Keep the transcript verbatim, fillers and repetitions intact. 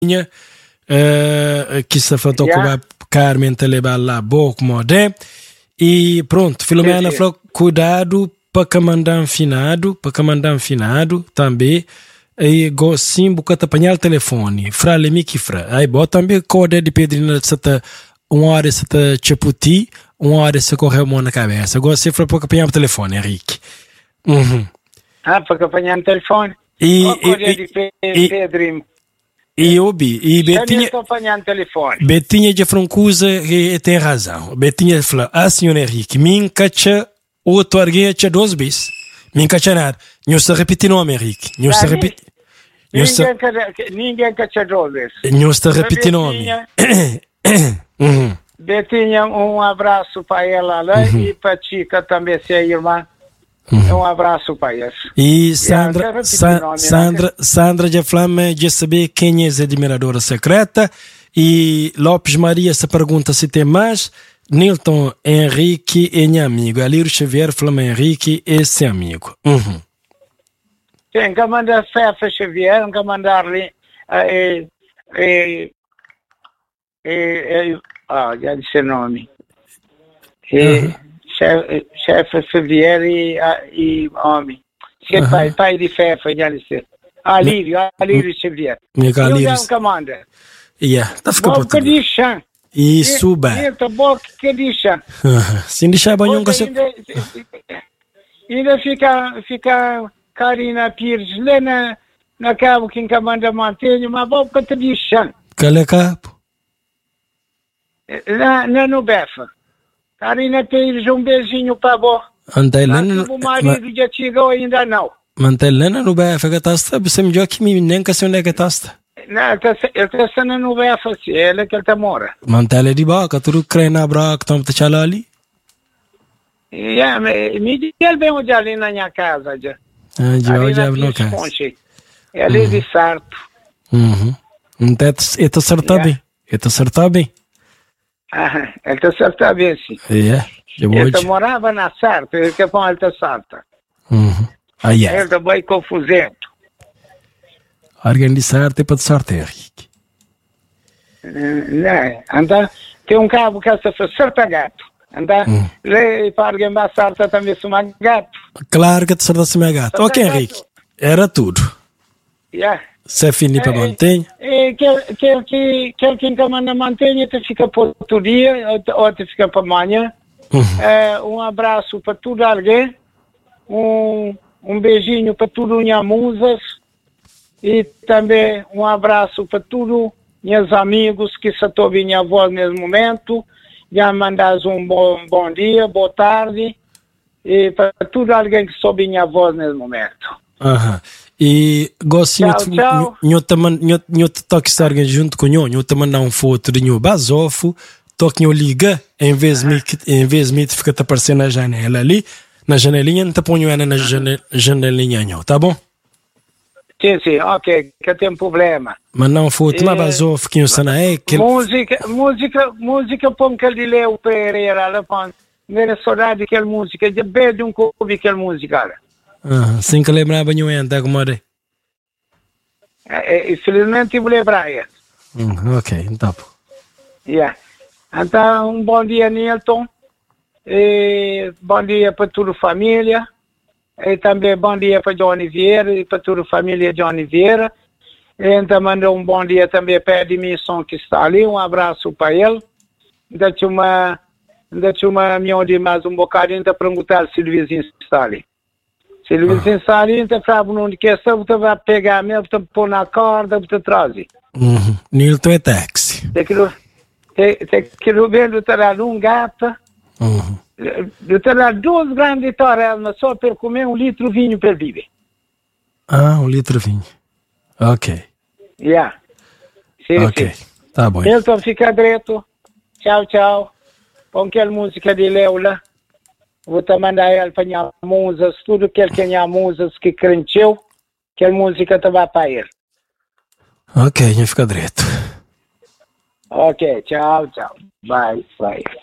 Betinha, uh, que se faltou yeah. com a Carmen Teleba lá, boa como é. E pronto, Filomena sim, sim. falou, cuidado para que mandar afinado, para que mandar afinado também. E go sim, bocata apanhar o telefone, frale mi que fra. Aí bota também code de Pedrina, se tá uma hora se tá chaputi, uma hora se correu mão na cabeça. Agora se for para apanhar o telefone, Henrique. Uhum. Ah, para apanhar o telefone. E e de Pedrinho. E Obi, e Betinha, Betinha de Francusa tem razão. Betinha falou, ah, senhor Henrique, me encacha outro arguém duas vezes. Me encacha nada. Não se repete nome, Henrique. Não se repete. Ninguém encacha duas vezes. Não se repete nome. Uhum. Betinha, um abraço para ela lá uhum. e para a Chica também, se é irmã. Uhum. Um abraço para eles. E Sandra, yeah, Sa nome, Sandra, Sandra de Flama de saber quem é a admiradora secreta. E Lopes Maria se pergunta se tem mais. Nilton Henrique é meu amigo. Alírio Xavier Flama Henrique é seu amigo. Uhum. Tem que mandar Fefa Xavier, tem que mandar-lhe. Eh, eh, eh, ah, já disse o nome. Eh, uhum. Chefe Xavier e, e homem. Se uhum. pai, pai de Fefa, já disse. Alírio, Alírio Xavier. Mega Alírio. Eu já comanda. Yeah, tá ficando por tudo. Isso, bem. Então, bom que deixa. Se deixar banho, ainda, ainda fica, fica Karina Pires, lá na, na cabo que comanda mantenho, mas bom que te deixa. Qual é cabo? Na, na Nubefa. Karina Pires, um beijinho para vó. Antelena. O marido já chegou ainda não. Mantelena no Befa que tasta, você me diz que me nem que se onde é que tasta. Não, ele está sendo no Befa, se ele que ele está mora. Mantele de boca, tu crê na braca, tu te chala ali? Yeah, me diz ele bem onde ali na minha casa já. Ah, já hoje é no casa. Ele é de Sarto. Uhum. Então, ele está certo bem. Ele está certo bem. Ah, ele está certo bem, sim. Yeah. Ele morava na Sarto, ele que bom, ele está certo. Uhum. Ah, yeah. Ele está bem confusento. Alguém de Sarto é para de sorte, Henrique. Não, então, tem um cabo que se faz certo gato. Então, hum. lei para alguém da Sarto também se uma gato. Claro que te certo se uma gato. Ok, Henrique, era tudo. Yeah. Se é fini para manter. E que que que que quem comanda mantenha te fica por outro dia ou te fica para amanhã. Uhum. É, um abraço para tudo alguém. Um um beijinho para tudo minhas musas. E também um abraço para todos meus amigos que se estão ouvindo a voz nesse momento. Já mandas um bom, bom dia, boa tarde. E para todo alguém que soube minha voz nesse momento. Aham. E gosto de eu te toque estar junto com eu, eu te mandar um foto de eu basofo, toque eu liga, em vez de em vez de ficar te aparecendo na janela ali, na janelinha, não te ponho ela na janelinha, não, tá bom? Sim, sim, ok, que tem problema. Mas não foto, mas basofo que eu sana é que música, música, música põe que ele leu Pereira, lá põe, não saudade aquela música, de bem de um couve aquela música. Ah, sem que lembrava nenhum ainda como é. Infelizmente eu vou lembrar ele. Hum, ok, então. Yeah. Então, um bom dia, Nilton. E bom dia para toda a família. E também bom dia para Johnny Vieira e para toda a família Johnny Vieira. E então, mandou um bom dia também para a Edmilson que está ali. Um abraço para ele. Deixa uma, deixa uma minha de mais um bocadinho para perguntar se o vizinho está ali. Se ele vizinho está ali, então sabe onde que é, você vai pegar mesmo, você pôr na corda, você traz. Uhum. Nilton é táxi. Tem que ver, eu terá um gato. Uhum. Eu terá duas grandes torres, só para comer um litro de vinho para viver. Ah, um litro de vinho. Ok. Yeah. Sim, ok, sim. Tá bom. Então fica direito. Tchau, tchau. Põe aquela música de Leula. Vou te mandar ele para minhas musas, tudo que ele tem musas que crencheu, que a música te vai para ele. Ok, fica direito. Ok, tchau, tchau. Bye, bye.